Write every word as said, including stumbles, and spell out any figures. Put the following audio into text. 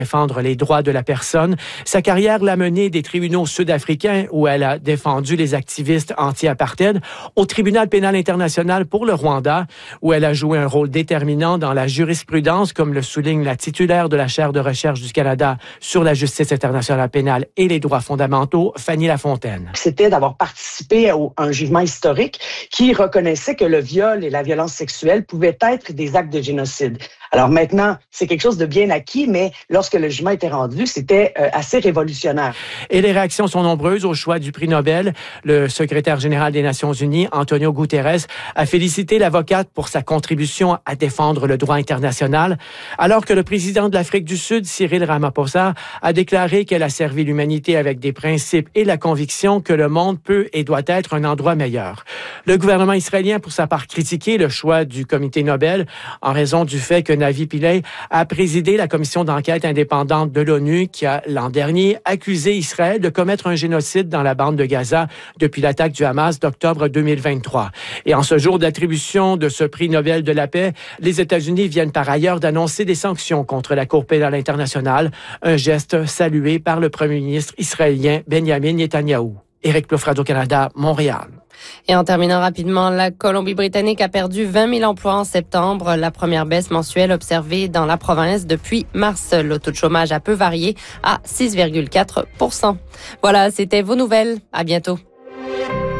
défendre les droits de la personne. Sa carrière l'a menée des tribunaux sud-africains où elle a défendu les activistes anti-apartheid, au tribunal pénal international pour le Rwanda où elle a joué un rôle déterminant dans la jurisprudence, comme le souligne la titulaire de la chaire de recherche du Canada sur la justice internationale pénale et les droits fondamentaux, Fanny Lafontaine. C'était d'avoir participé à un jugement historique qui reconnaissait que le viol et la violence sexuelle pouvaient être des actes de génocide. Alors maintenant, c'est quelque chose de bien acquis, mais lorsque le jugement était rendu, c'était euh, assez révolutionnaire. Et les réactions sont nombreuses au choix du prix Nobel. Le secrétaire général des Nations Unies, Antonio Guterres, a félicité l'avocate pour sa contribution à défendre le droit international, alors que le président de l'Afrique du Sud, Cyril Ramaphosa, a déclaré qu'elle a servi l'humanité avec des principes et la conviction que le monde peut et doit être un endroit meilleur. Le gouvernement israélien, pour sa part, critiqué le choix du comité Nobel en raison du fait que Navi Pillay a présidé la commission d'enquête indépendante de l'ONU qui a, l'an dernier, accusé Israël de commettre un génocide dans la bande de Gaza depuis l'attaque du Hamas d'octobre deux mille vingt-trois. Et en ce jour d'attribution de ce prix Nobel de la paix, les États-Unis viennent par ailleurs d'annoncer des sanctions contre la Cour pénale internationale, un geste salué par le premier ministre israélien Benjamin Netanyahou. Éric Plouffe, Radio-Canada, Montréal. Et en terminant rapidement, la Colombie-Britannique a perdu vingt mille emplois en septembre, la première baisse mensuelle observée dans la province depuis mars. Le taux de chômage a peu varié à six virgule quatre pour cent. Voilà, c'était vos nouvelles. À bientôt.